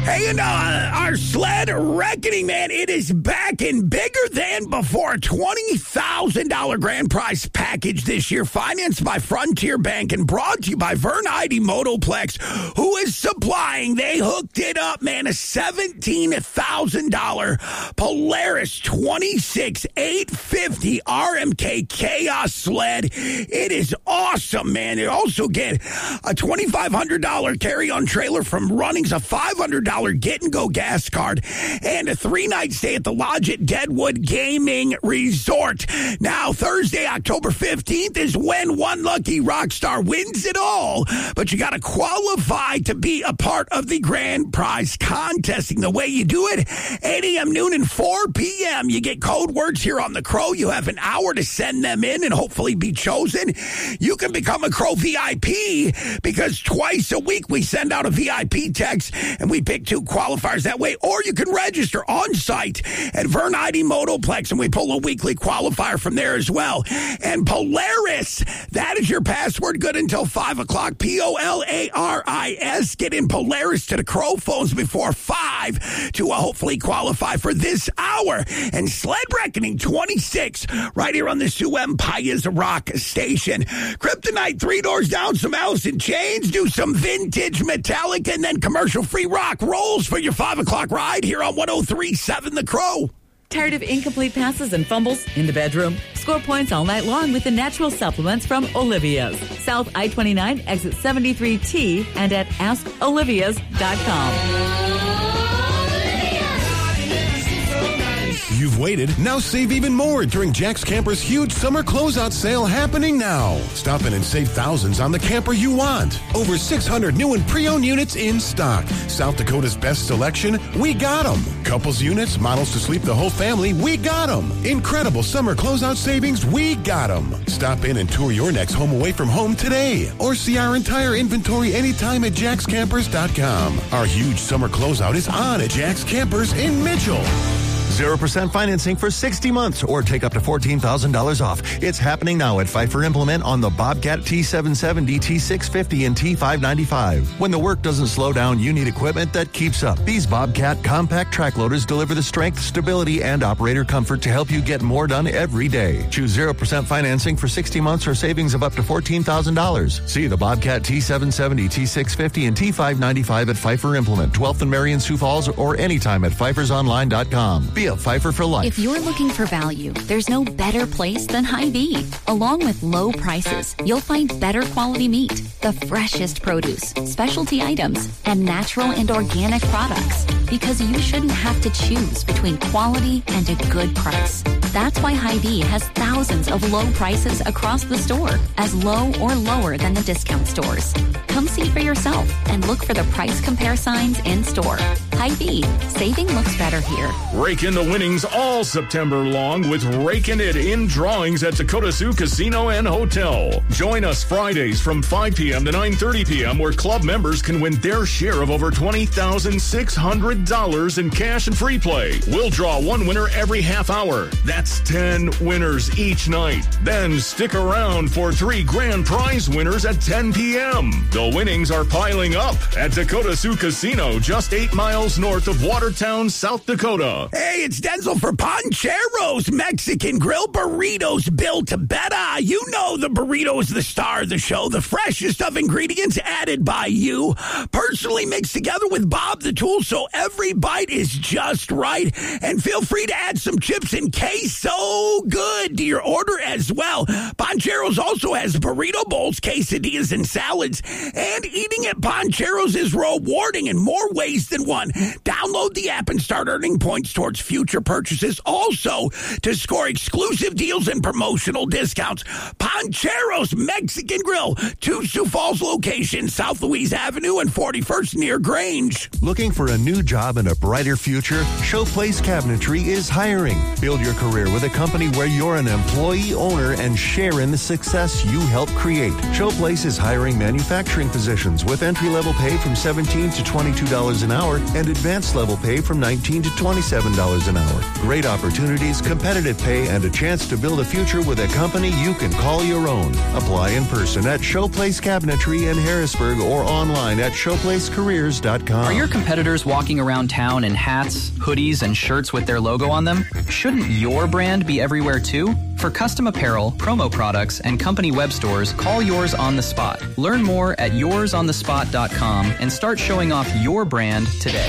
Hey, and our sled reckoning, man, it is back and bigger than before. A $20,000 grand prize package this year, financed by Frontier Bank and brought to you by Vernide Motoplex, who is supplying. They hooked it up, man, a $17,000 Polaris 26850 RMK Chaos sled. It is awesome, man. You also get a $2,500 carry-on trailer from Runnings, a $500 get-and-go gas card, and a 3-night stay at the Lodge at Deadwood Gaming Resort. Now, Thursday, October 15th is when one lucky rock star wins it all, but you got to qualify to be a part of the grand prize contesting. The way you do it, 8 a.m., noon, and 4 p.m. You get code words here on the Crow. You have an hour to send them in and hopefully be chosen. You can become a Crow VIP because twice a week we send out a VIP text and we pick 2 qualifiers that way, or you can register on site at Vernide Motoplex and we pull a weekly qualifier from there as well. And Polaris, that is your password, good until 5 o'clock. Polaris. Get in Polaris to the Crow phones before 5 to hopefully qualify for this hour. And Sled Reckoning 26 right here on the Sue Empire's Rock Station. Kryptonite, 3 Doors Down, some Alice in Chains, do some vintage Metallica, and then commercial-free rock rolls for your 5 o'clock ride here on 103.7 The Crow. Tired of incomplete passes and fumbles in the bedroom? Score points all night long with the natural supplements from Olivia's. South I-29, exit 73T, and at askolivias.com. You've waited. Now save even more during Jack's Camper's huge summer closeout sale happening now. Stop in and save thousands on the camper you want. Over 600 new and pre-owned units in stock. South Dakota's best selection, we got them. Couples units, models to sleep the whole family, we got them. Incredible summer closeout savings, we got them. Stop in and tour your next home away from home today. Or see our entire inventory anytime at jackscampers.com. Our huge summer closeout is on at Jack's Campers in Mitchell. 0% financing for 60 months or take up to $14,000 off. It's happening now at Pfeiffer Implement on the Bobcat T770, T650, and T595. When the work doesn't slow down, you need equipment that keeps up. These Bobcat compact track loaders deliver the strength, stability, and operator comfort to help you get more done every day. Choose 0% financing for 60 months or savings of up to $14,000. See the Bobcat T770, T650, and T595 at Pfeiffer Implement, 12th and Marion, Sioux Falls, or anytime at pfeiffersonline.com. Be a Pfeiffer for life. If you're looking for value, there's no better place than Hy-Vee. Along with low prices, you'll find better quality meat, the freshest produce, specialty items, and natural and organic products. Because you shouldn't have to choose between quality and a good price. That's why Hy-Vee has thousands of low prices across the store, as low or lower than the discount stores. Come see for yourself and look for the price compare signs in store. Hy-Vee, saving looks better here. Rake in the winnings all September long with Rakin' It in drawings at Dakota Sioux Casino and Hotel. Join us Fridays from 5 p.m. to 9:30 p.m. where club members can win their share of over $20,600 in cash and free play. We'll draw one winner every half hour. That's 10 winners each night. Then stick around for 3 grand prize winners at 10 p.m. The winnings are piling up at Dakota Sioux Casino, just 8 miles north of Watertown, South Dakota. Hey, it's Denzel for Pancheros Mexican Grill Burritos built better. You know the burrito is the star of the show. The freshest of ingredients added by you. Personally mixed together with Bob the Tool so every bite is just right. And feel free to add some chips and queso good to your order as well. Pancheros also has burrito bowls, quesadillas, and salads. And eating at Pancheros is rewarding in more ways than one. Download the app and start earning points towards future purchases. Also, to score exclusive deals and promotional discounts. Pancheros Mexican Grill, 2 Sioux Falls locations, South Louise Avenue and 41st near Grange. Looking for a new job and a brighter future? Showplace Cabinetry is hiring. Build your career career with a company where you're an employee owner and share in the success you help create. Showplace is hiring manufacturing positions with entry-level pay from $17 to $22 an hour and advanced level pay from $19 to $27 an hour. Great opportunities, competitive pay, and a chance to build a future with a company you can call your own. Apply in person at Showplace Cabinetry in Harrisburg or online at showplacecareers.com. Are your competitors walking around town in hats, hoodies, and shirts with their logo on them? Shouldn't your brand be everywhere too? For custom apparel, promo products, and company web stores, call Yours on the Spot. Learn more at yoursonthespot.com and start showing off your brand today.